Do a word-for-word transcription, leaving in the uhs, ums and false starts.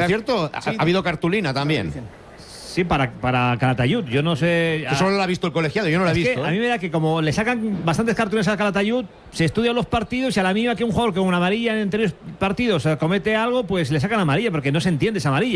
Por cierto, ha, sí, ha habido cartulina también. Sí, para, para Calatayud, yo no sé. Que solo la ha visto el colegiado, yo no la he Es que visto. a mí me da que como le sacan bastantes cartulinas al Calatayud, se estudian los partidos y a la mínima que un jugador con una amarilla en anteriores partidos comete algo, pues le sacan amarilla porque no se entiende esa amarilla.